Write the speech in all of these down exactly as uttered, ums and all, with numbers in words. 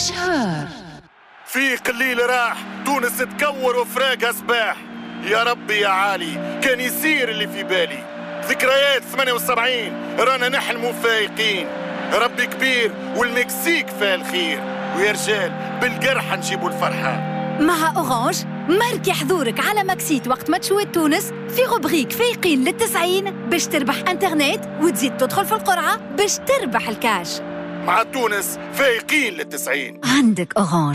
إشهار. في قليل راح تونس تكور وفراقها سباح. يا ربي يا عالي كان يصير اللي في بالي. ذكريات ثمانية وسبعين رانا نحلموا فايقين. ربي كبير والمكسيك فيها الخير. ويا رجال بالقرحة نجيبوا الفرحة. مع أورانج ماركي حضورك على مكسيت وقت ما تشوت تونس في غبريك فايقين للتسعين باش تربح انترنت وتزيد تدخل في القرعة باش تربح الكاش. مع تونس فايقين للتسعين. عندك أورانج.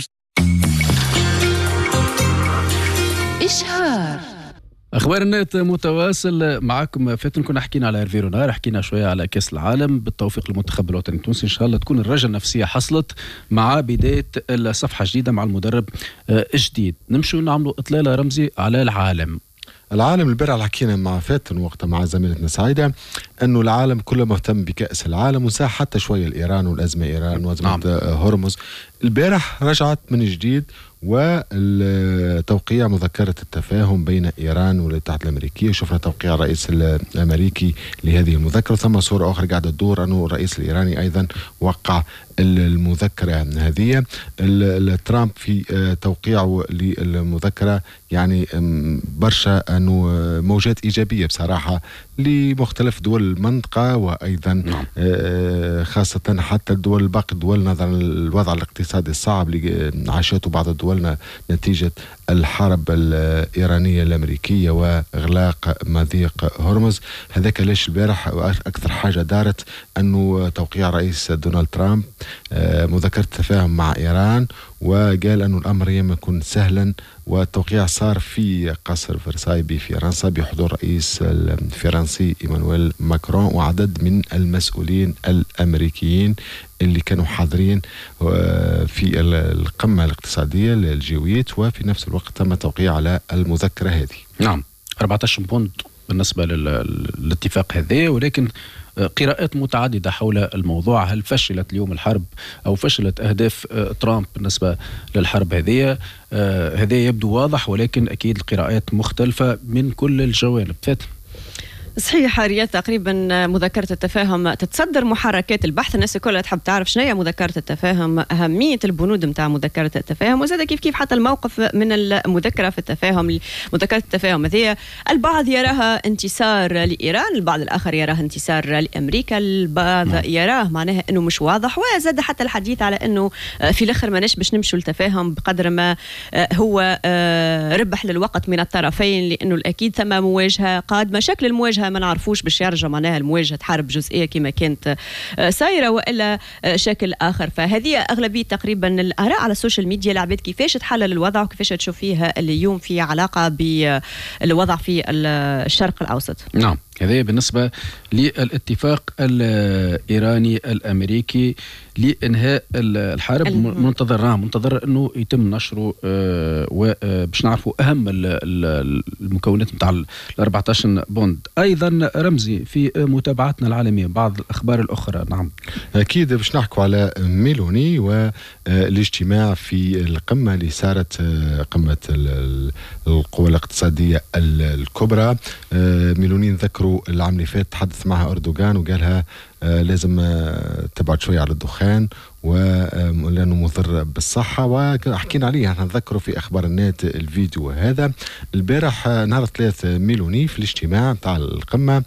إشهار. أخبار النت متواصل معكم. فاتن كنا حكينا على هيرفي رونار، حكينا شوية على كأس العالم بالتوفيق للمنتخب الوطني التونسي. إن شاء الله تكون الرجة النفسية حصلت مع بداية الصفحة جديدة مع المدرب جديد. نمشوا نعملوا إطلالة رمزي على العالم. العالم البارح حكينا مع فاتن وقتها مع زميلتنا سعيدة أنه العالم كله مهتم بكأس العالم وساعة حتى شوية الإيران والأزمة إيران وأزمة نعم. هرمز. البارح رجعت من جديد وتوقيع مذكرة التفاهم بين إيران والاتحاد الأمريكي. شفنا توقيع الرئيس الأمريكي لهذه المذكرة. ثم صورة أخرى قاعدة تدور أنه الرئيس الإيراني أيضا وقع المذكرة هذه. ترامب في توقيعه للمذكرة يعني برشا أنه موجات إيجابية بصراحة لمختلف دول المنطقة وأيضا نعم. خاصة حتى الدول باقي الدول نظرا للوضع الاقتصادي الصعب اللي عاشته بعض الدول نتيجة الحرب الإيرانية الأمريكية وإغلاق مضيق هرمز. هذاك ليش البارح أكثر حاجة دارت أنه توقيع رئيس دونالد ترامب مذكرة تفاهم مع إيران، وقال أنه الأمر يكون سهلا. والتوقيع صار في قصر فرساي بفرنسا بحضور الرئيس الفرنسي إيمانويل ماكرون وعدد من المسؤولين الأمريكيين اللي كانوا حاضرين في القمة الاقتصادية الجيويت. وفي نفس الوقت تم التوقيع على المذكرة هذه. نعم أربعة عشر بوند بالنسبة للاتفاق هذا، ولكن قراءات متعددة حول الموضوع. هل فشلت اليوم الحرب أو فشلت أهداف ترامب بالنسبة للحرب هذه؟ هذا يبدو واضح، ولكن أكيد القراءات مختلفة من كل الجوانب. فاتن. صحيح رياض، تقريبا مذكرة التفاهم تتصدر محركات البحث. الناس كلها تحب تعرف شنو هي مذكرة التفاهم، أهمية البنود متاع مذكرة التفاهم، وزاد كيف كيف حتى الموقف من المذكرة في التفاهم. مذكرة التفاهم هذه البعض يراها انتصار لإيران، البعض الآخر يراها انتصار لأمريكا، البعض م. يراه معناها أنه مش واضح. وزاد حتى الحديث على أنه في الآخر ما باش نمشوا للتفاهم بقدر ما هو ربح للوقت من الطرفين، لأنه الأكيد ثم مواجهة قادمة. شكل المواجهة ما نعرفوش باش يرجع معناها المواجهة حرب جزئية كما كانت سايرة وإلا شكل آخر. فهذه أغلبية تقريبا الآراء على السوشيال ميديا العباد كيفاش تحلل الوضع وكيفاش تشوف فيها اليوم في علاقة بالوضع في الشرق الأوسط. نعم هذا بالنسبة للاتفاق الإيراني الأمريكي لإنهاء الحرب. منتظر نعم منتظر أنه يتم نشره وباش نعرفوا أهم المكونات متاع ال أربعة عشر بوند. أيضا رمزي في متابعتنا العالمية بعض الأخبار الأخرى. نعم أكيد باش نحكوا على ميلوني والاجتماع في القمة اللي صارت قمة القوى الاقتصادية الكبرى. ميلوني نذكروا العام اللي فات تحدث معها أردوغان وقالها آه لازم آه تبعد شوية على الدخان ولأنه مضر بالصحة، وحكينا عليه احنا نذكره في أخبار النت الفيديو هذا. البارح آه نهار ثلاث ميلوني في الاجتماع تاع القمة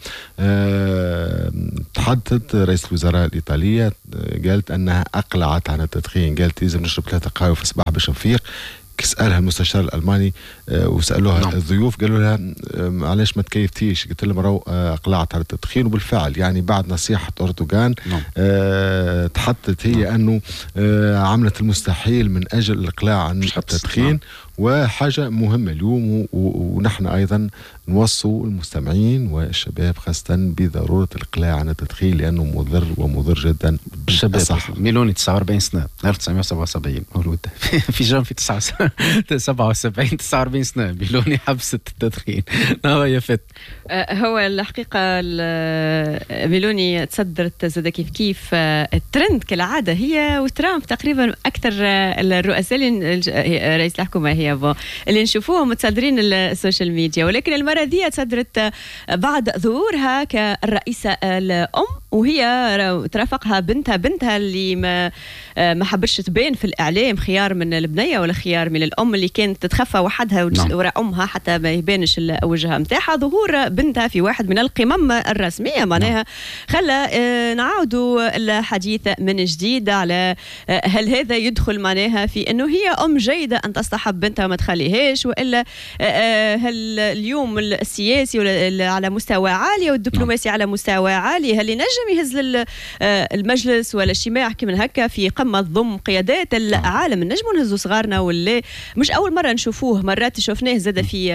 آه تحدثت رئيس الوزراء الإيطالية آه قالت أنها أقلعت عن التدخين، قالت لازم نشرب ثلاثة قهوة في الصباح باش نفيق. سألها المستشار الألماني آه وسألوها نعم. الضيوف قالوا لها آه علاش ما تكيفتيش؟ قلت لهم راهو آه أقلعت على التدخين. وبالفعل يعني بعد نصيحة أردوغان نعم. آه تحدثت هي نعم. أنه آه عملت المستحيل من أجل الإقلاع عن التدخين نعم. وحاجة مهمة اليوم ونحن أيضا نوصوا المستمعين والشباب خاصة بضرورة الإقلاع عن التدخين لأنه مضر ومضر جدا بالشباب. ميلوني تسعة وأربعين سنة ألف وتسعمائة وسبعة وسبعين مولود في جام في سبعة وسبعين تسعة وأربعين سنة. ميلوني حبست التدخين. هو يفت هو الحقيقة ميلوني تصدرت زاد كيف كيف الترند كالعادة هي وترامب تقريبا أكثر الرؤساء. رئيس الحكومة هي معناها بو اللي نشوفوهم متصدرين السوشيال ميديا، ولكن المره دي تصدرت بعد ظهورها كالرئيسه الام، وهي ترافقها بنتها بنتها اللي ما ما حبتش تبين في الاعلام، خيار من البنيه ولا خيار من الام اللي كانت تتخفى وحدها وراء امها حتى ما يبانش الوجه نتاعها. ظهور بنتها في واحد من القمم الرسميه معناها خلى نعاودوا الحديث من جديد على هل هذا يدخل معناها في انه هي ام جيده ان تصطحب بنتها ما تخليهاش، والا هل اليوم السياسي على مستوى عالي والدبلوماسي على مستوى عالي هل ينجم يهز المجلس ولا اجتماع كيما هكا في قمه ضم قيادات العالم؟ نجموا نهزوا صغارنا ولا مش اول مره نشوفوه، مرات شفناه زاد في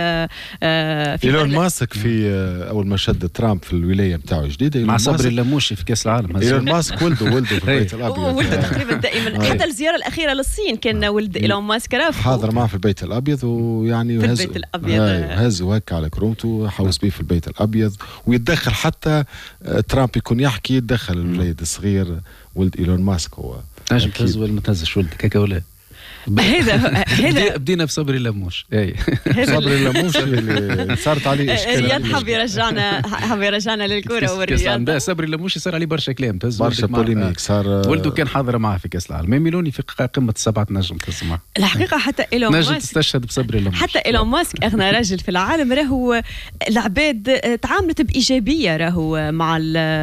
في ايلون ماسك في اول ما شد ترامب في الولايه نتاعو جديده مع صبري اللموشي في كاس العالم. ايلون ماسك ولده ولده في البيت الابيض، ولده تقريبا دائما حتى الزياره الاخيره للصين كان ولد ايلون ماسك حاضر معه في البيت الابيض، ويعني في البيت الابيض هزوا هكا على كرومته حوس بيه في البيت الابيض، ويتدخل حتى ترامب يكون يحكي يتدخل الوليد الصغير ولد ايلون ماسك. هو نجم تهز ولا ما تهزش ولدك هكا ولا هذا هذا بدينا بصبري اللموش. اي صبري اللموش اللي صارت عليه اشكال. رياض حب يرجعنا حب يرجعنا للكره والرياضه. صبري اللموش صار عليه برشا كلام، تهز برشا بوليميك صار. ولده كان حاضر معاه في كاس العالم، ميلوني في قمه السبعه نجم تهز معاه. الحقيقه حتى ايلون ماسك نجم تستشهد بصبري اللموش. حتى ايلون ماسك اغنى راجل في العالم راهو العباد تعاملت بايجابيه راهو مع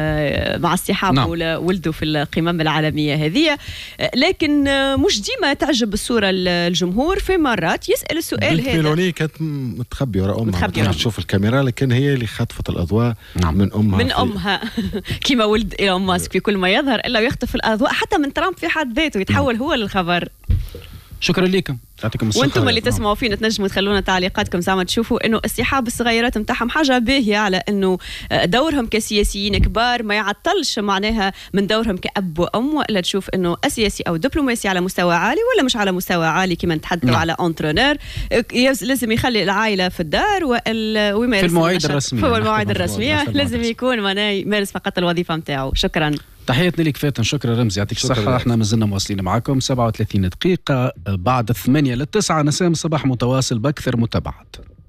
مع اصطحاب نعم. ولده في القمم العالميه هذه، لكن مش ديما تعجب الصوره الجمهور، في مرات يسأل السؤال هذا. ميلوني كانت متخبية وراء أمها، كانت تشوف الكاميرا لكن هي اللي خطفت الأضواء نعم. من أمها من أمها كما ولد إيلون ماسك في كل ما يظهر إلا ويخطف الأضواء حتى من ترامب في حد ذاته، يتحول نعم. هو للخبر. شكرا لكم، يعطيكم الصحة. وانتم اللي تسمعوا فينا تنجموا تخلونا تعليقاتكم زعما تشوفوا انه اصطحاب الصغيرات نتاعهم حاجه باهيه، على انه دورهم كسياسيين كبار ما يعطلش معناها من دورهم كأب وأم، ولا تشوف انه السياسي او دبلوماسي على مستوى عالي ولا مش على مستوى عالي كما نتحدثوا نعم. على انترونور لازم يخلي العائله في الدار ويمارس في المواعيد الرسميه في المواعيد الرسميه لازم يكون معناه يمارس فقط الوظيفه نتاعو. شكرا، تحياتنا لك فاتن. شكرا رمزي، يعطيك الصحة. احنا مازلنا مواصلين معكم سبعة وثلاثين دقيقة بعد الثمانية للتسعة، نسام الصباح متواصل بأكثر متابعات.